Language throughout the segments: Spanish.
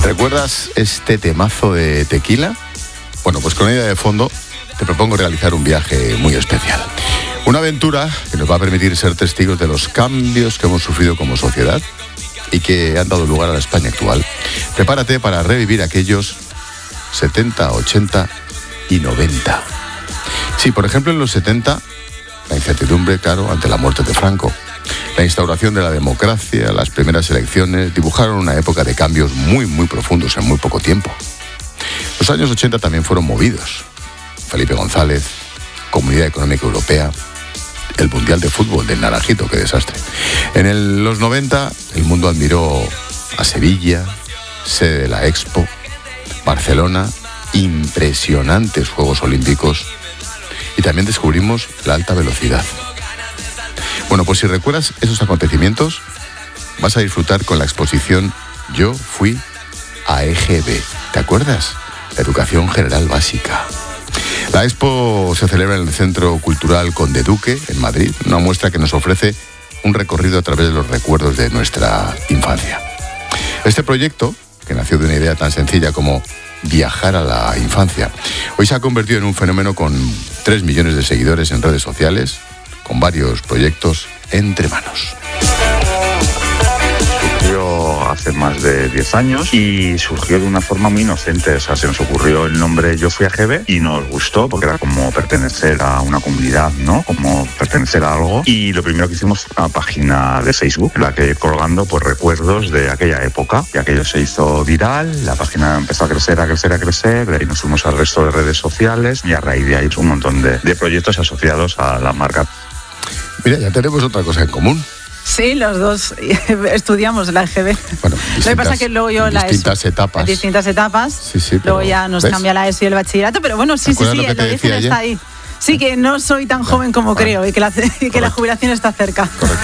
¿Recuerdas este temazo de Tequila? Bueno, pues con ella de fondo te propongo realizar un viaje muy especial. Una aventura que nos va a permitir ser testigos de los cambios que hemos sufrido como sociedad y que han dado lugar a la España actual. Prepárate para revivir aquellos 70, 80 y 90. Sí, por ejemplo, en los 70, la incertidumbre, claro, ante la muerte de Franco. La instauración de la democracia, las primeras elecciones, dibujaron una época de cambios muy, muy profundos en muy poco tiempo. Los años 80 también fueron movidos. Felipe González, Comunidad Económica Europea, el Mundial de Fútbol del Naranjito, qué desastre. En los 90, el mundo admiró a Sevilla, sede de la Expo, Barcelona, impresionantes Juegos Olímpicos, y también descubrimos la alta velocidad. Bueno, pues si recuerdas esos acontecimientos, vas a disfrutar con la exposición Yo fui a EGB. ¿Te acuerdas? La Educación General Básica. La Expo se celebra en el Centro Cultural Conde Duque, en Madrid, una muestra que nos ofrece un recorrido a través de los recuerdos de nuestra infancia. Este proyecto, que nació de una idea tan sencilla como viajar a la infancia, hoy se ha convertido en un fenómeno con 3 millones de seguidores en redes sociales, con varios proyectos entre manos. Surgió hace más de 10 años y surgió de una forma muy inocente. O sea, se nos ocurrió el nombre Yo fui a EGB y nos gustó porque era como pertenecer a una comunidad, ¿no? Como pertenecer a algo. Y lo primero que hicimos fue una página de Facebook en la que colgando pues recuerdos de aquella época. Y aquello se hizo viral, la página empezó a crecer, y nos fuimos al resto de redes sociales y a raíz de ahí un montón de proyectos asociados a la marca. Mira, ya tenemos otra cosa en común. Sí, los dos estudiamos la EGB. Bueno, lo que pasa es que luego yo distintas etapas. Distintas etapas. Sí, luego ya nos cambia la ESO y el bachillerato, pero bueno, sí, el origen está ahí. Sí, que no soy tan joven como creo y que la jubilación está cerca. Correcto.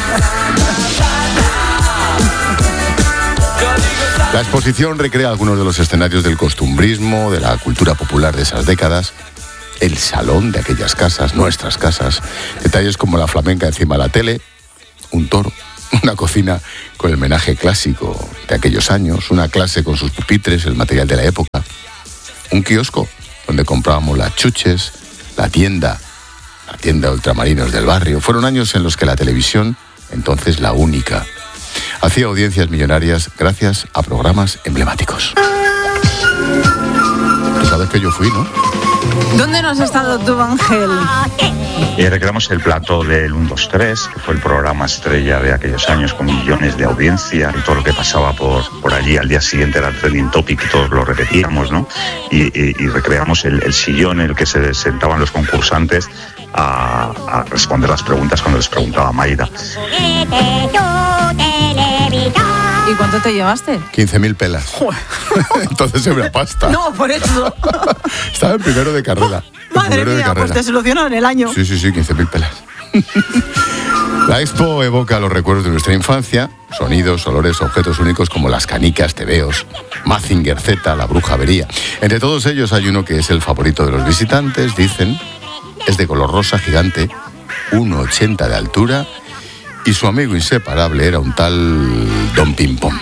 La exposición recrea algunos de los escenarios del costumbrismo, de la cultura popular de esas décadas, el salón de aquellas casas, nuestras casas, detalles como la flamenca encima de la tele, un toro, una cocina con el menaje clásico de aquellos años, una clase con sus pupitres, el material de la época, un kiosco donde comprábamos las chuches, la tienda de ultramarinos del barrio. Fueron años en los que la televisión, entonces la única, hacía audiencias millonarias gracias a programas emblemáticos. Tú sabes que yo fui, ¿no? ¿Dónde no has estado tú, Ángel? Recreamos el plató del 1, 2, 3, que fue el programa estrella de aquellos años con millones de audiencia y todo lo que pasaba por allí. Al día siguiente era el trending topic y todos lo repetíamos, ¿no? Y recreamos el sillón en el que se sentaban los concursantes a responder las preguntas cuando les preguntaba Mayra. ¿Y cuánto te llevaste? 15.000 pelas. Entonces era pasta. No, por eso. Estaba en primero de carrera. Madre mía, pues te solucionaron el año. Sí, 15.000 pelas. La Expo evoca los recuerdos de nuestra infancia, sonidos, olores, objetos únicos como las canicas, tebeos, Mazinger Z, la bruja avería. Entre todos ellos hay uno que es el favorito de los visitantes, dicen. Es de color rosa gigante, 1,80 de altura, y su amigo inseparable era un tal Don Pimpón.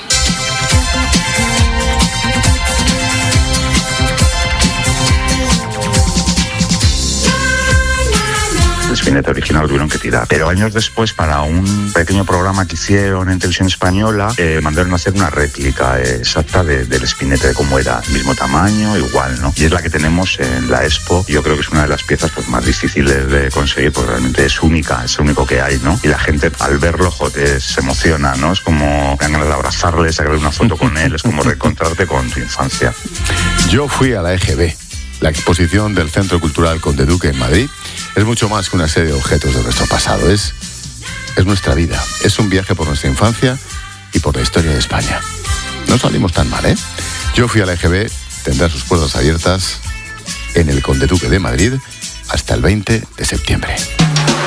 El espinete original lo tuvieron que tirar. Pero años después, para un pequeño programa que hicieron en televisión española, mandaron a hacer una réplica exacta del espinete, de cómo era, mismo tamaño, igual, ¿no? Y es la que tenemos en la Expo. Yo creo que es una de las piezas pues, más difíciles de conseguir, porque realmente es única, es lo único que hay, ¿no? Y la gente al verlo, joder, se emociona, ¿no? Es como dan ganas de abrazarle, sacarle una foto con él, es como reencontrarte con tu infancia. Yo fui a la EGB. La exposición del Centro Cultural Conde Duque en Madrid es mucho más que una serie de objetos de nuestro pasado. Es nuestra vida. Es un viaje por nuestra infancia y por la historia de España. No salimos tan mal, ¿eh? Yo fui a la EGB, tendrá sus puertas abiertas en el Conde Duque de Madrid hasta el 20 de septiembre.